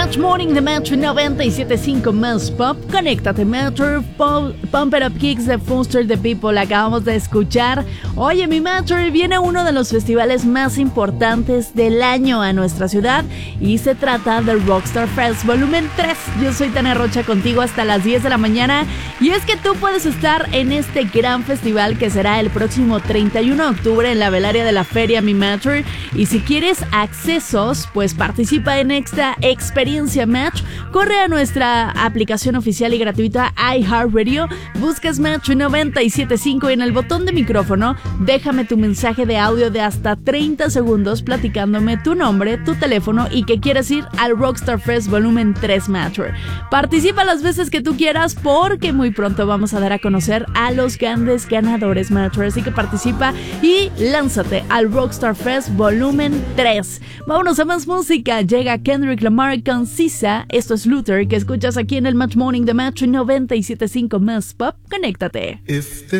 Match Morning de Metro 97.5 más Pop. Conéctate, Metro. Pump It Up Kicks de Foster the People. Acabamos de escuchar. Oye, mi Metro, viene uno de los festivales más importantes del año a nuestra ciudad y se trata del Rockstar Fest Volumen 3. Yo soy Tania Rocha, contigo hasta las 10 de la mañana. Y es que tú puedes estar en este gran festival que será el próximo 31 de octubre en la velaria de la feria, mi Metro. Y si quieres accesos, pues participa en esta experiencia Match. Corre a nuestra aplicación oficial y gratuita iHeartRadio, buscas Match 97.5 y en el botón de micrófono déjame tu mensaje de audio de hasta 30 segundos platicándome tu nombre, tu teléfono y que quieres ir al Rockstar Fest Volumen 3 Match. Participa las veces que tú quieras porque muy pronto vamos a dar a conocer a los grandes ganadores Match, así que participa y lánzate al Rockstar Fest Volumen 3. Vámonos a más música. Llega Kendrick Lamar con Sisa. Esto es Luther, que escuchas aquí en el Match Morning de Match 97.5 más Pop. Conéctate.